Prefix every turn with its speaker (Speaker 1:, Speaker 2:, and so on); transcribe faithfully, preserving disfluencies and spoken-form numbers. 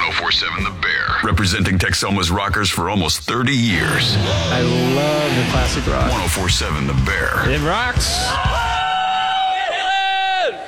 Speaker 1: ten forty-seven The Bear. Representing Texoma's rockers for almost thirty years.
Speaker 2: I love the classic rock.
Speaker 1: ten forty-seven The Bear.
Speaker 2: It rocks.